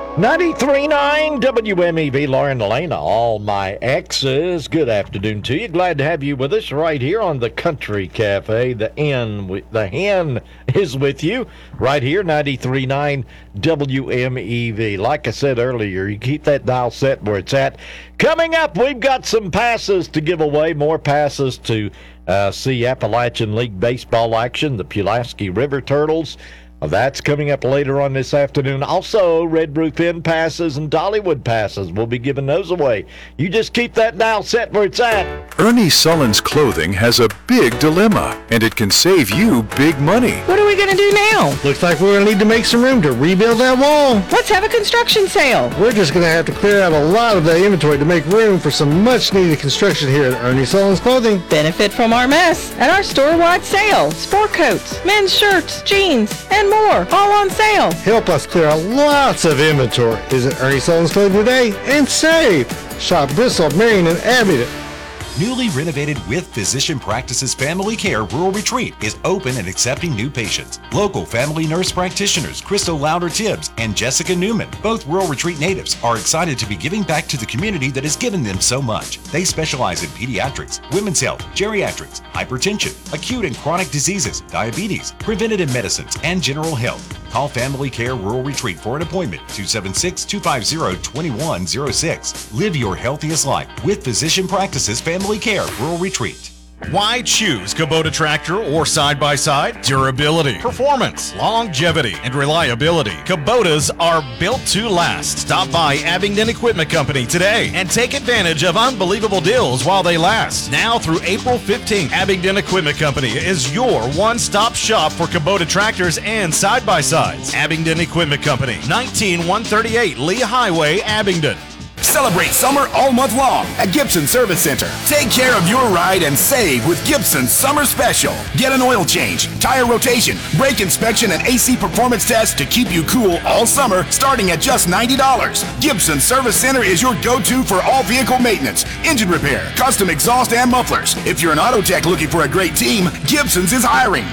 93.9 WMEV, Lauren Elena, all my exes. Good afternoon to you. Glad to have you with us right here on the Country Cafe. The hen is with you right here, 93.9 WMEV. Like I said earlier, you keep that dial set where it's at. Coming up, we've got some passes to give away, more passes to see Appalachian League baseball action, the Pulaski River Turtles. That's coming up later on this afternoon. Also, Red Roof Inn passes and Dollywood passes. We'll be giving those away. You just keep that dial set where it's at. Ernie Sullen's Clothing has a big dilemma, and it can save you big money. What are we going to do now? Looks like we're going to need to make some room to rebuild that wall. Let's have a construction sale. We're just going to have to clear out a lot of the inventory to make room for some much-needed construction here at Ernie Sullen's Clothing. Benefit from our mess at our store-wide sale. Sport coats, men's shirts, jeans, and more, all on sale. Help us clear out lots of inventory. Visit Ernie Sullen's Clothing today and save. Shop Bristol, Marion, and Abingdon. Newly renovated With Physician Practices Family Care Rural Retreat is open and accepting new patients. Local family nurse practitioners Crystal Louder-Tibbs and Jessica Newman, both Rural Retreat natives, are excited to be giving back to the community that has given them so much. They specialize in pediatrics, women's health, geriatrics, hypertension, acute and chronic diseases, diabetes, preventative medicines, and general health. Call Family Care Rural Retreat for an appointment, 276-250-2106. Live your healthiest life with Physician Practices Family Care Rural Retreat. Why choose Kubota tractor or side-by-side? Durability, performance, longevity, and reliability. Kubotas are built to last. Stop by Abingdon Equipment Company today and take advantage of unbelievable deals while they last. Now through April 15th, Abingdon Equipment Company is your one-stop shop for Kubota tractors and side-by-sides. Abingdon Equipment Company, 19138 Lee Highway, Abingdon. Celebrate summer all month long at Gibson Service Center. Take care of your ride and save with Gibson's Summer Special. Get an oil change, tire rotation, brake inspection, and AC performance test to keep you cool all summer starting at just $90. Gibson Service Center is your go-to for all vehicle maintenance, engine repair, custom exhaust, and mufflers. If you're an auto tech looking for a great team, Gibson's is hiring.